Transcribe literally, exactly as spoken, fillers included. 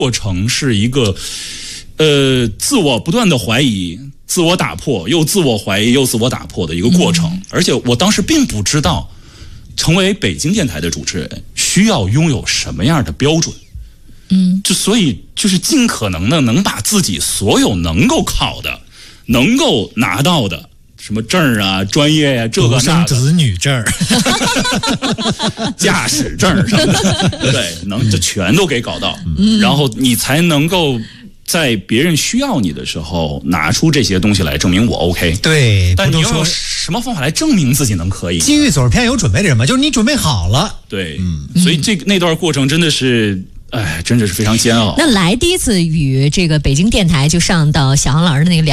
过程是一个，呃，自我不断的怀疑、自我打破，又自我怀疑又自我打破的一个过程。嗯、而且我当时并不知道，成为北京电台的主持人需要拥有什么样的标准。嗯，就所以就是尽可能的能把自己所有能够考的、能够拿到的。什么证啊，专业呀、啊，这个那个，子女证、 驾驶证什么的，对，能就全都给搞到，嗯、然后你才能够在别人需要你的时候拿出这些东西来证明我 OK。 对， 但你要用什么方法来证明自己能可以？ 金玉走偏有准备的人嘛，就是你准备好了。 对，嗯，所以这个那段过程真的是。哎，真的是非常煎熬。 那来第一次与这个北京电台就上到小航老师的那个